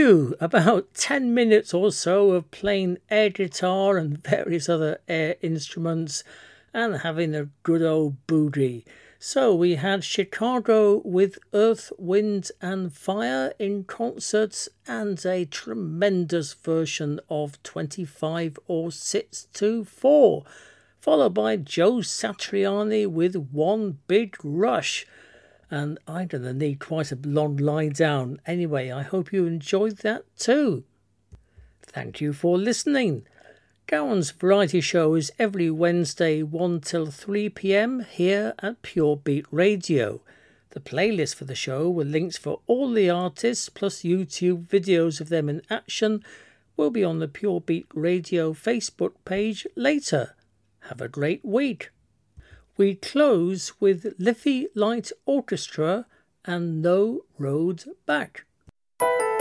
you about 10 minutes or so of playing air guitar and various other air instruments and having a good old boogie. So we had Chicago with Earth, Wind and Fire in concerts and a tremendous version of 25 or 624, followed by Joe Satriani with One Big Rush. And I'm going to need quite a long lie down. Anyway, I hope you enjoyed that too. Thank you for listening. Gowan's Variety Show is every Wednesday 1 till 3 p.m. here at Pure Beat Radio. The playlist for the show with links for all the artists plus YouTube videos of them in action will be on the Pure Beat Radio Facebook page later. Have a great week. We close with Liffey Light Orchestra and No Road Back.